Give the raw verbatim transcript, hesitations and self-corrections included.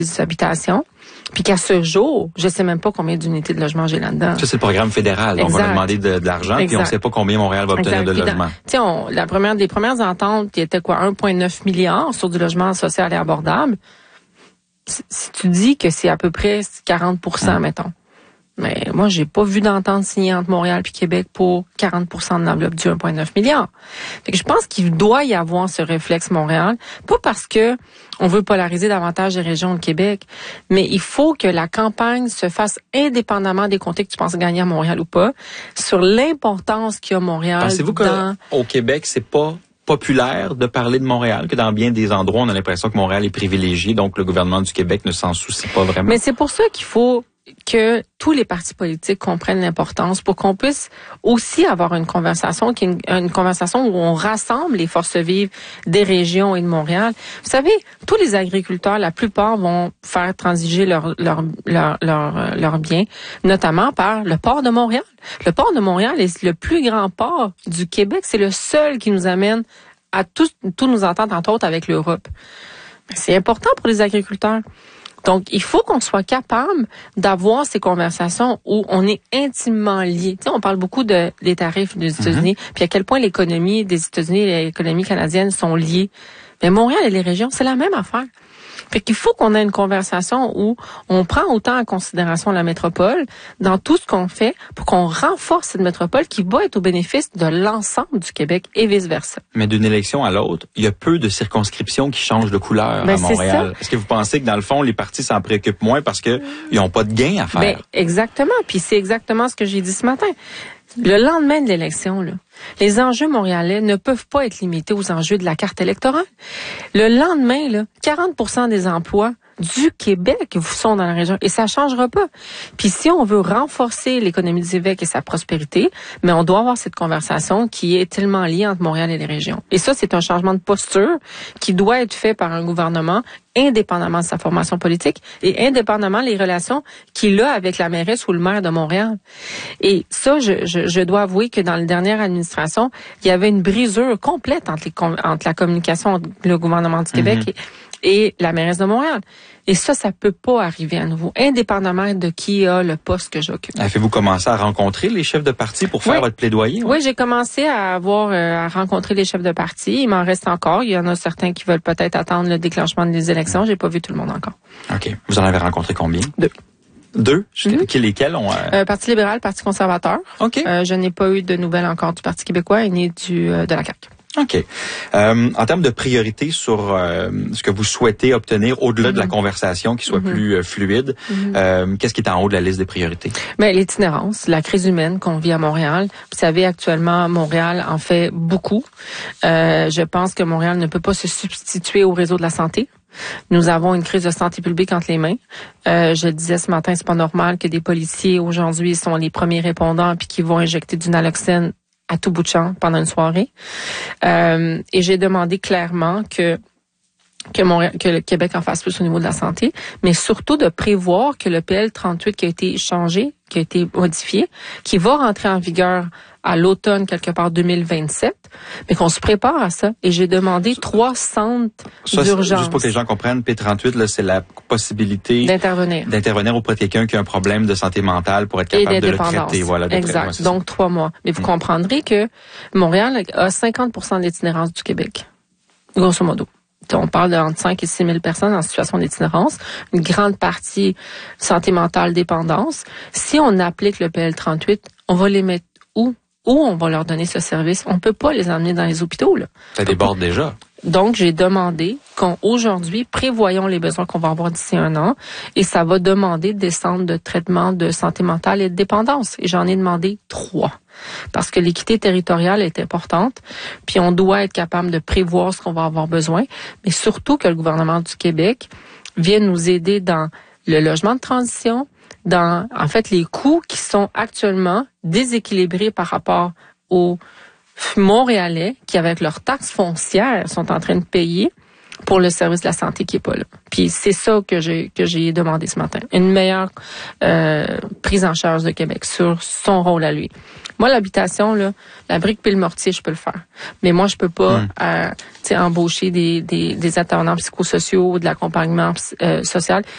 habitations. Puis qu'à ce jour, je sais même pas combien d'unités de logement j'ai là-dedans. Ça, c'est le programme fédéral. Donc, on va demander de, de l'argent, exact. Puis on sait pas combien Montréal va obtenir exact. de logement. Tu sais, la première des premières ententes, il était quoi, un virgule neuf milliard sur du logement social et abordable. Si, si tu dis que c'est à peu près quarante pour cent, hum. mettons. Mais moi, j'ai pas vu d'entente signée entre Montréal et Québec pour quarante pour cent de l'enveloppe du un virgule neuf milliard. Fait que je pense qu'il doit y avoir ce réflexe Montréal, pas parce que on veut polariser davantage les régions de Québec, mais il faut que la campagne se fasse indépendamment des comtés que tu penses gagner à Montréal ou pas, sur l'importance qu'il y a Montréal. Pensez-vous dans... qu'au Québec, c'est pas populaire de parler de Montréal, que dans bien des endroits, on a l'impression que Montréal est privilégié, donc le gouvernement du Québec ne s'en soucie pas vraiment? Mais c'est pour ça qu'il faut que tous les partis politiques comprennent l'importance pour qu'on puisse aussi avoir une conversation qui est une, une conversation où on rassemble les forces vives des régions et de Montréal. Vous savez, tous les agriculteurs, la plupart vont faire transiger leurs leur, leur, leur, leur biens, notamment par le port de Montréal. Le port de Montréal est le plus grand port du Québec. C'est le seul qui nous amène à tous, tous nos ententes, entre autres, avec l'Europe. C'est important pour les agriculteurs. Donc, il faut qu'on soit capable d'avoir ces conversations où on est intimement liés. Tu sais, on parle beaucoup de, des tarifs des États-Unis, mm-hmm. puis à quel point l'économie des États-Unis et l'économie canadienne sont liées. Mais Montréal et les régions, c'est la même affaire. Fait qu'il faut qu'on ait une conversation où on prend autant en considération la métropole dans tout ce qu'on fait pour qu'on renforce cette métropole qui va être au bénéfice de l'ensemble du Québec et vice-versa. Mais d'une élection à l'autre, il y a peu de circonscriptions qui changent de couleur ben, à Montréal. Est-ce que vous pensez que dans le fond, les partis s'en préoccupent moins parce que ils n'ont pas de gain à faire? Ben, exactement. Puis c'est exactement ce que j'ai dit ce matin. Le lendemain de l'élection, là, les enjeux montréalais ne peuvent pas être limités aux enjeux de la carte électorale. Le lendemain, là, quarante pour cent des emplois du Québec sont dans la région et ça changera pas. Puis si on veut renforcer l'économie du Québec et sa prospérité, mais on doit avoir cette conversation qui est tellement liée entre Montréal et les régions. Et ça, c'est un changement de posture qui doit être fait par un gouvernement indépendamment de sa formation politique et indépendamment des relations qu'il a avec la mairesse ou le maire de Montréal. Et ça, je, je, je dois avouer que dans la dernière administration, il y avait une brisure complète entre, les, entre la communication entre le gouvernement du Québec mm-hmm. et, et la mairesse de Montréal. Et ça, ça peut pas arriver à nouveau, indépendamment de qui a le poste que j'occupe. Avez-vous commencé à rencontrer les chefs de parti pour faire oui. votre plaidoyer? Oui, oui j'ai commencé à avoir euh, à rencontrer les chefs de parti. Il m'en reste encore. Il y en a certains qui veulent peut-être attendre le déclenchement des élections. J'ai pas vu tout le monde encore. OK. Vous en avez rencontré combien? Deux. Deux? Mm-hmm. Lesquels ont... Euh... Euh, Parti libéral, Parti conservateur. OK. Euh, je n'ai pas eu de nouvelles encore du Parti québécois et ni du euh, de la C A Q. OK. Euh, en termes de priorité sur euh, ce que vous souhaitez obtenir au-delà mm-hmm. de la conversation qui soit mm-hmm. plus euh, fluide, mm-hmm. euh, qu'est-ce qui est en haut de la liste des priorités? Ben, l'itinérance, la crise humaine qu'on vit à Montréal. Vous savez, actuellement, Montréal en fait beaucoup. Euh, je pense que Montréal ne peut pas se substituer au réseau de la santé. Nous avons une crise de santé publique entre les mains. Euh, je le disais ce matin, c'est pas normal que des policiers aujourd'hui sont les premiers répondants puis qui vont injecter du naloxone à tout bout de champ pendant une soirée. Euh, et j'ai demandé clairement que que, Montréal, que le Québec en fasse plus au niveau de la santé, mais surtout de prévoir que le P L trente-huit qui a été changé, qui a été modifié, qui va rentrer en vigueur à l'automne, quelque part deux mille vingt-sept, mais qu'on se prépare à ça. Et j'ai demandé trois centres ça, d'urgence. Juste pour que les gens comprennent, P trente-huit, là, c'est la possibilité d'intervenir. d'intervenir auprès de quelqu'un qui a un problème de santé mentale pour être capable de le traiter. Voilà, de exact. Traiter, donc, trois mois. Mais vous mmh. comprendrez que Montréal a cinquante pour cent de l'itinérance du Québec, grosso modo. On parle de entre cinq et six mille personnes en situation d'itinérance, une grande partie santé mentale, dépendance. Si on applique le P L trente-huit, on va les mettre où? Où on va leur donner ce service? On peut pas les emmener dans les hôpitaux, là. Ça déborde déjà. Donc, j'ai demandé qu'aujourd'hui, prévoyons les besoins qu'on va avoir d'ici un an et ça va demander des centres de traitement de santé mentale et de dépendance. Et j'en ai demandé trois. Parce que l'équité territoriale est importante, puis on doit être capable de prévoir ce qu'on va avoir besoin, mais surtout que le gouvernement du Québec vienne nous aider dans le logement de transition, dans, en fait, les coûts qui sont actuellement déséquilibrés par rapport aux Montréalais qui, avec leurs taxes foncières, sont en train de payer pour le service de la santé qui est pas là. Puis c'est ça que j'ai que j'ai demandé ce matin, une meilleure euh, prise en charge de Québec sur son rôle à lui. Moi, l'habitation, là, la brique puis le mortier, je peux le faire. Mais moi, je peux pas mmh. euh, embaucher des, des, des intervenants psychosociaux ou de l'accompagnement euh, social.